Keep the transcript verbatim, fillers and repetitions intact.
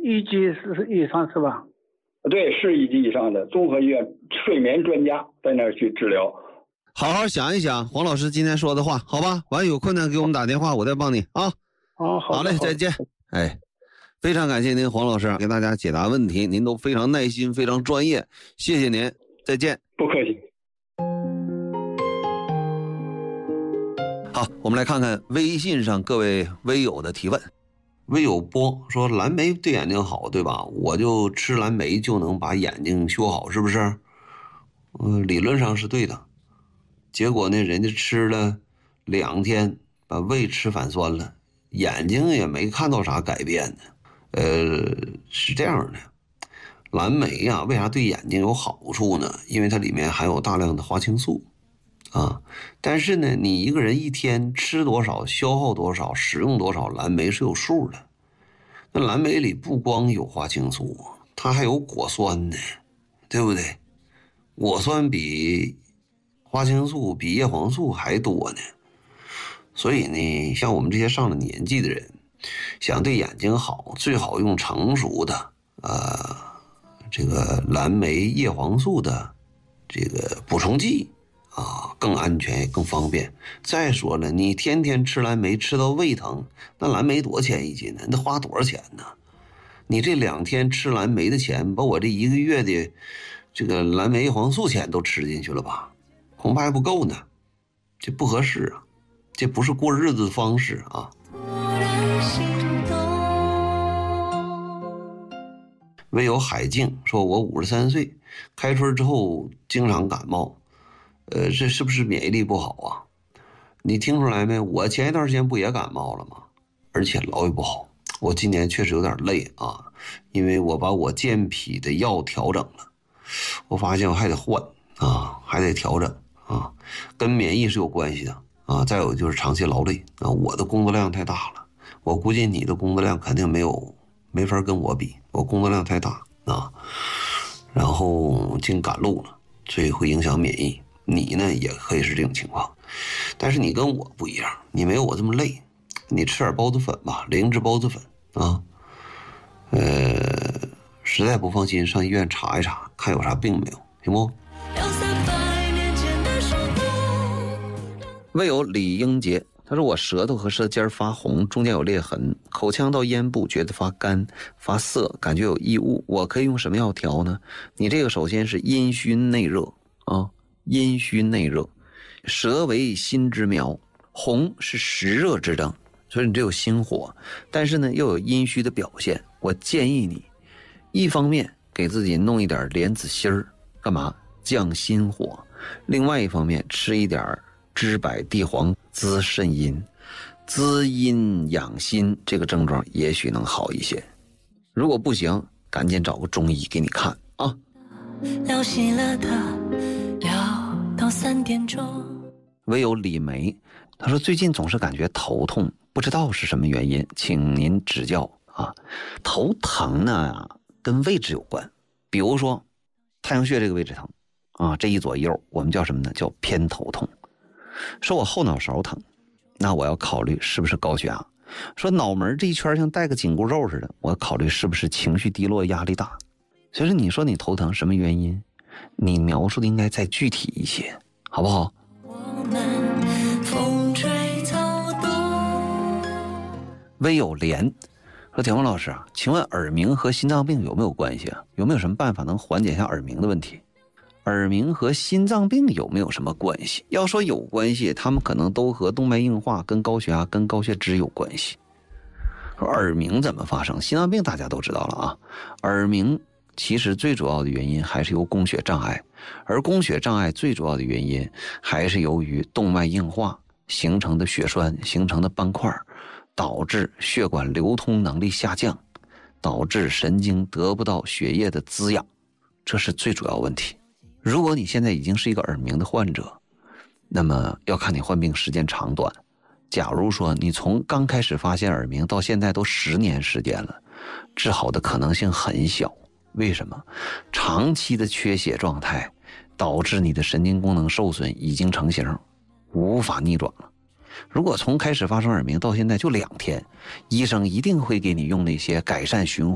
一级是以上是吧？ 对，是一级以上的综合医院睡眠专家在那儿去治疗。 好好想一想黄老师今天说的话，好吧？完有困难给我们打电话，我再帮你啊。 哦，好， 好嘞，再见。哎，非常感谢您黄老师给大家解答问题，您都非常耐心，非常专业，谢谢您，再见。 不客气。 好，我们来看看微信上各位微友的提问。微友波说蓝莓对眼睛好，对吧？我就吃蓝莓就能把眼睛修好，是不是？呃，理论上是对的。结果呢，人家吃了两天，把胃吃反酸了，眼睛也没看到啥改变呢。呃，是这样的，蓝莓呀，为啥对眼睛有好处呢？因为它里面含有大量的花青素啊。但是呢，你一个人一天吃多少、消耗多少、使用多少蓝莓是有数的。那蓝莓里不光有花青素，它还有果酸呢，对不对？果酸比花青素、比叶黄素还多呢。所以呢，像我们这些上了年纪的人，想对眼睛好，最好用成熟的呃这个蓝莓叶黄素的这个补充剂啊，更安全也更方便。再说了，你天天吃蓝莓吃到胃疼，那蓝莓多少钱一斤呢？那花多少钱呢？你这两天吃蓝莓的钱，把我这一个月的这个蓝莓叶黄素钱都吃进去了吧？恐怕还不够呢，这不合适啊，这不是过日子的方式啊。唯有海静说，我五十三岁，开春之后经常感冒，呃，这是不是免疫力不好啊？你听出来没？我前一段时间不也感冒了吗？而且老也不好。我今年确实有点累啊，因为我把我健脾的药调整了，我发现我还得换啊，还得调整啊，跟免疫是有关系的啊。再有就是长期劳累啊，我的工作量太大了，我估计你的工作量肯定没有没法跟我比，我工作量太大啊，然后进赶路了，所以会影响免疫。你呢也可以是这种情况，但是你跟我不一样，你没有我这么累，你吃点孢子粉吧，灵芝孢子粉啊，呃，实在不放心上医院查一查，看有啥病没有，行不？未有李英杰，他说我舌头和舌尖发红，中间有裂痕，口腔到咽部觉得发干发涩，感觉有异物，我可以用什么药调呢？你这个首先是阴虚内热啊，阴虚内热，舌为心之苗，红是实热之灯，所以你这有心火，但是呢又有阴虚的表现。我建议你一方面给自己弄一点莲子心儿，干嘛？降心火。另外一方面吃一点知柏地黄滋肾阴，滋阴养心，这个症状也许能好一些。如果不行，赶紧找个中医给你看啊。聊熄了的要到三点钟。唯有李梅，他说最近总是感觉头痛，不知道是什么原因，请您指教啊。头疼呢跟位置有关，比如说太阳穴这个位置疼啊，这一左一右我们叫什么呢？叫偏头痛。说我后脑勺疼，那我要考虑是不是高血压。说脑门这一圈像带个紧箍咒似的，我要考虑是不是情绪低落压力大。所以说你说你头疼什么原因，你描述的应该再具体一些，好不好？微有莲说，铁峰老师啊，请问耳鸣和心脏病有没有关系啊？有没有什么办法能缓解一下耳鸣的问题？耳鸣和心脏病有没有什么关系？要说有关系，他们可能都和动脉硬化、跟高血压、跟高血脂有关系。说耳鸣怎么发生？心脏病大家都知道了啊。耳鸣其实最主要的原因还是由供血障碍，而供血障碍最主要的原因还是由于动脉硬化形成的血栓形成的斑块，导致血管流通能力下降，导致神经得不到血液的滋养，这是最主要问题。如果你现在已经是一个耳鸣的患者，那么要看你患病时间长短。假如说你从刚开始发现耳鸣到现在都十年时间了，治好的可能性很小。为什么？长期的缺血状态导致你的神经功能受损已经成型，无法逆转了。如果从开始发生耳鸣到现在就两天，医生一定会给你用那些改善循